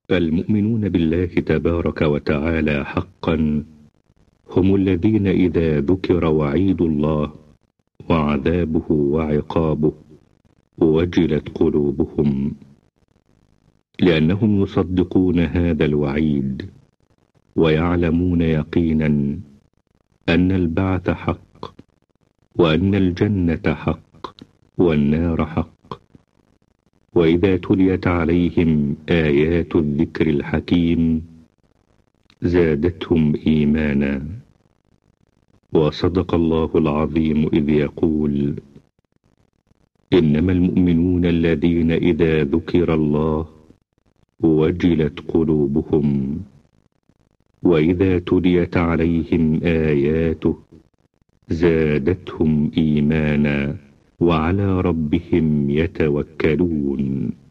المؤمنون بالله تبارك وتعالى حقا هم الذين إذا ذكر وعيد الله وعذابه وعقابه وجلت قلوبهم، لأنهم يصدقون هذا الوعيد ويعلمون يقينا أن البعث حق، وأن الجنة حق والنار حق. وإذا تليت عليهم آيات الذكر الحكيم زادتهم إيمانا. وصدق الله العظيم إذ يقول: إنما المؤمنون الذين إذا ذكر الله وجلت قلوبهم وإذا تليت عليهم آياته زادتهم إيمانا وعلى ربهم يتوكلون.